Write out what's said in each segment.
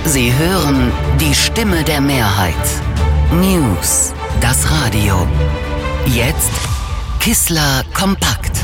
Sie hören die Stimme der Mehrheit. News, das Radio. Jetzt Kissler Kompakt.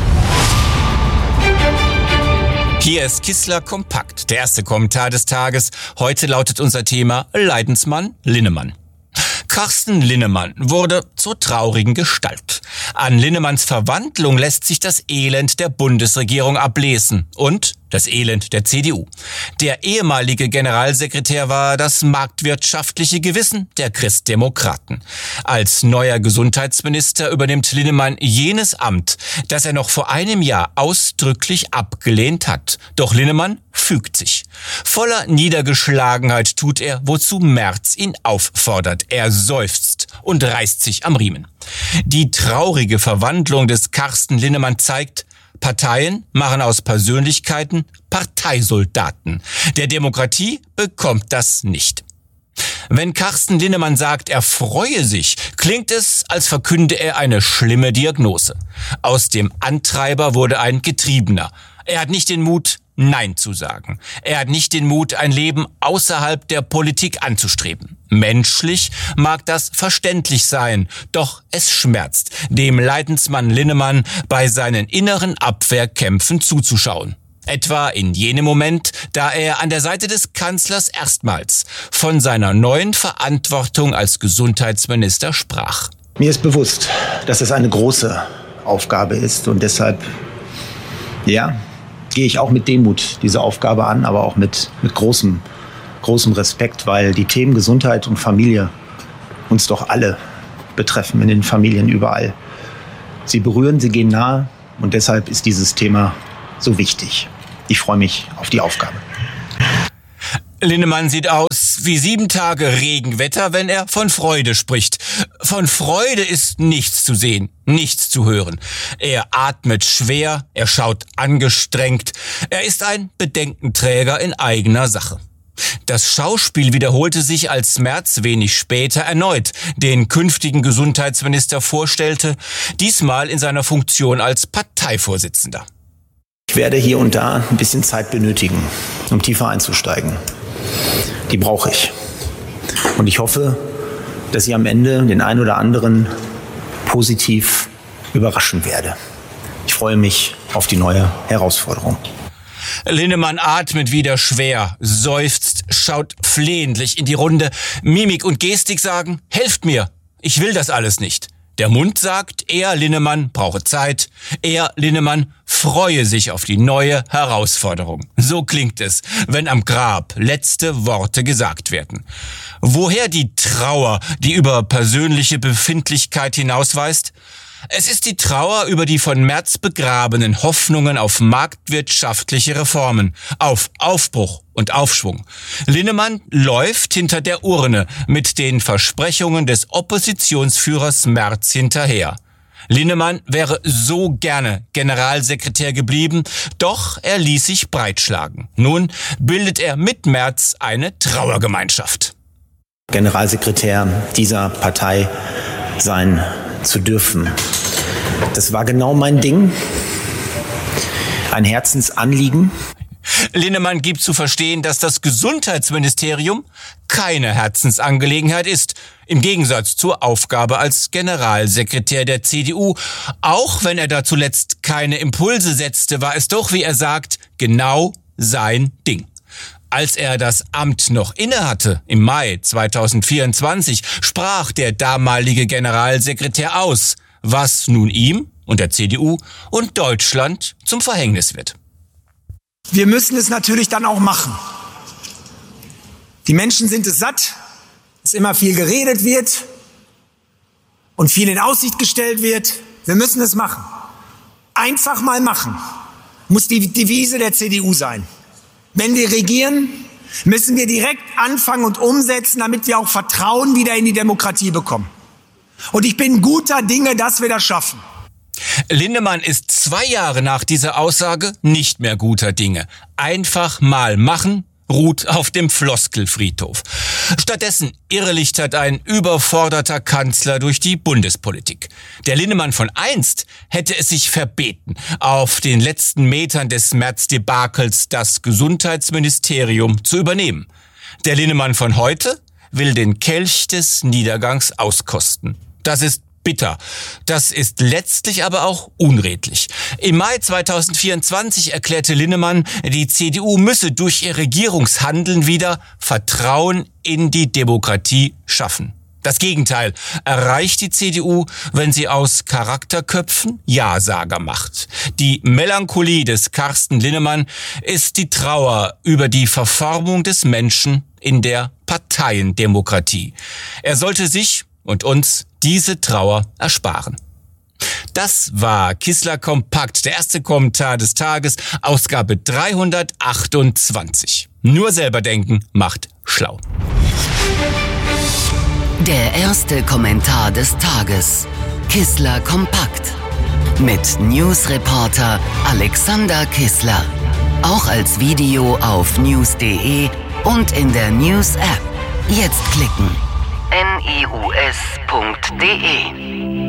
Hier ist Kissler Kompakt, der erste Kommentar des Tages. Heute lautet unser Thema Leidensmann Linnemann. Carsten Linnemann wurde zur traurigen Gestalt. An Linnemanns Verwandlung lässt sich das Elend der Bundesregierung ablesen und das Elend der CDU. Der ehemalige Generalsekretär war das marktwirtschaftliche Gewissen der Christdemokraten. Als neuer Gesundheitsminister übernimmt Linnemann jenes Amt, das er noch vor einem Jahr ausdrücklich abgelehnt hat. Doch Linnemann fügt sich. Voller Niedergeschlagenheit tut er, wozu Merz ihn auffordert. Er seufzt und reißt sich am Riemen. Die traurige Verwandlung des Carsten Linnemann zeigt, Parteien machen aus Persönlichkeiten Parteisoldaten. Der Demokratie bekommt das nicht. Wenn Carsten Linnemann sagt, er freue sich, klingt es, als verkünde er eine schlimme Diagnose. Aus dem Antreiber wurde ein Getriebener. Er hat nicht den Mut, Nein zu sagen. Er hat nicht den Mut, ein Leben außerhalb der Politik anzustreben. Menschlich mag das verständlich sein, doch es schmerzt, dem Leidensmann Linnemann bei seinen inneren Abwehrkämpfen zuzuschauen. Etwa in jenem Moment, da er an der Seite des Kanzlers erstmals von seiner neuen Verantwortung als Gesundheitsminister sprach. Mir ist bewusst, dass es eine große Aufgabe ist und deshalb, gehe ich auch mit Demut diese Aufgabe an, aber auch mit großem Respekt, weil die Themen Gesundheit und Familie uns doch alle betreffen, in den Familien überall. Sie berühren, sie gehen nahe und deshalb ist dieses Thema so wichtig. Ich freue mich auf die Aufgabe. Linnemann sieht aus wie 7 Tage Regenwetter, wenn er von Freude spricht. Von Freude ist nichts zu sehen, nichts zu hören. Er atmet schwer, er schaut angestrengt. Er ist ein Bedenkenträger in eigener Sache. Das Schauspiel wiederholte sich, als Merz wenig später erneut den künftigen Gesundheitsminister vorstellte, diesmal in seiner Funktion als Parteivorsitzender. Ich werde hier und da ein bisschen Zeit benötigen, um tiefer einzusteigen. Die brauche ich. Und ich hoffe, dass ich am Ende den einen oder anderen positiv überraschen werde. Ich freue mich auf die neue Herausforderung. Linnemann atmet wieder schwer, seufzt, schaut flehentlich in die Runde. Mimik und Gestik sagen, helft mir, ich will das alles nicht. Der Mund sagt, er, Linnemann, brauche Zeit. Er, Linnemann, freue sich auf die neue Herausforderung. So klingt es, wenn am Grab letzte Worte gesagt werden. Woher die Trauer, die über persönliche Befindlichkeit hinausweist? Es ist die Trauer über die von Merz begrabenen Hoffnungen auf marktwirtschaftliche Reformen, auf Aufbruch und Aufschwung. Linnemann läuft hinter der Urne mit den Versprechungen des Oppositionsführers Merz hinterher. Linnemann wäre so gerne Generalsekretär geblieben, doch er ließ sich breitschlagen. Nun bildet er mit Merz eine Trauergemeinschaft. Generalsekretär dieser Partei sein zu dürfen. Das war genau mein Ding. Ein Herzensanliegen. Linnemann gibt zu verstehen, dass das Gesundheitsministerium keine Herzensangelegenheit ist, im Gegensatz zur Aufgabe als Generalsekretär der CDU. Auch wenn er da zuletzt keine Impulse setzte, war es doch, wie er sagt, genau sein Ding. Als er das Amt noch innehatte, im Mai 2024, sprach der damalige Generalsekretär aus, was nun ihm und der CDU und Deutschland zum Verhängnis wird. Wir müssen es natürlich dann auch machen. Die Menschen sind es satt, dass immer viel geredet wird und viel in Aussicht gestellt wird. Wir müssen es machen. Einfach mal machen, muss die Devise der CDU sein. Wenn wir regieren, müssen wir direkt anfangen und umsetzen, damit wir auch Vertrauen wieder in die Demokratie bekommen. Und ich bin guter Dinge, dass wir das schaffen. Linnemann ist 2 Jahre nach dieser Aussage nicht mehr guter Dinge. Einfach mal machen ruht auf dem Floskelfriedhof. Stattdessen irrlichtert ein überforderter Kanzler durch die Bundespolitik. Der Linnemann von einst hätte es sich verbeten, auf den letzten Metern des Merz-Debakels das Gesundheitsministerium zu übernehmen. Der Linnemann von heute will den Kelch des Niedergangs auskosten. Das ist bitter. Das ist letztlich aber auch unredlich. Im Mai 2024 erklärte Linnemann, die CDU müsse durch ihr Regierungshandeln wieder Vertrauen in die Demokratie schaffen. Das Gegenteil erreicht die CDU, wenn sie aus Charakterköpfen Ja-Sager macht. Die Melancholie des Carsten Linnemann ist die Trauer über die Verformung des Menschen in der Parteiendemokratie. Er sollte sich und uns diese Trauer ersparen. Das war Kissler Kompakt, der erste Kommentar des Tages, Ausgabe 328. Nur selber denken macht schlau. Der erste Kommentar des Tages. Kissler Kompakt. Mit Newsreporter Alexander Kissler. Auch als Video auf news.de und in der News-App. Jetzt klicken. news.de